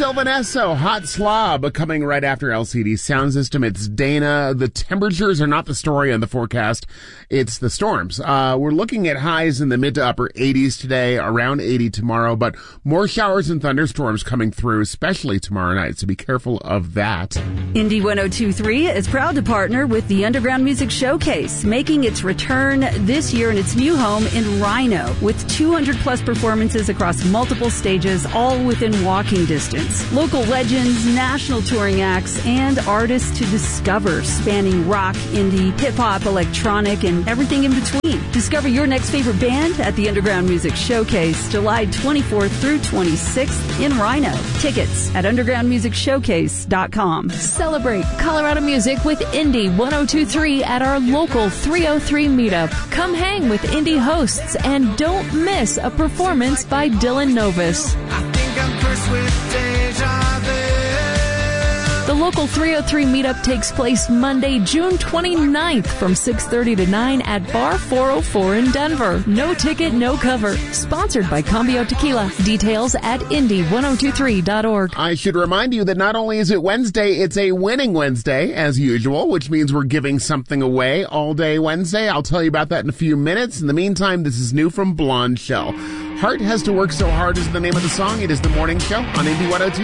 Sylvan Esso, Hot Slob, coming right after LCD Sound System. It's Dana. The temperatures are not the story on the forecast. It's the storms. We're looking at highs in the mid to upper 80s today, around 80 tomorrow, but more showers and thunderstorms coming through, especially tomorrow night, so be careful of that. Indy 102.3 is proud to partner with the Underground Music Showcase, making its return this year in its new home in Rhino, with 200 plus performances across multiple stages, all within walking distance. Local legends, national touring acts, and artists to discover, spanning rock, indie, hip-hop, electronic, and everything in between. Discover your next favorite band at the Underground Music Showcase, July 24th through 26th in Rhino. Tickets at undergroundmusicshowcase.com. Celebrate Colorado music with Indy 102.3 at our local 303 meetup. Come hang with indie hosts and don't miss a performance by Dylan Novus. The local 303 meetup takes place Monday, June 29th from 6:30 to 9 at Bar 404 in Denver. No ticket, no cover. Sponsored by Cambio Tequila. Details at indy1023.org. I should remind you that not only is it Wednesday, it's a winning Wednesday, as usual, which means we're giving something away all day Wednesday. I'll tell you about that in a few minutes. In the meantime, this is new from Blonde Shell. Heart Has to Work So Hard is the name of the song. It is the morning show on Indy 102.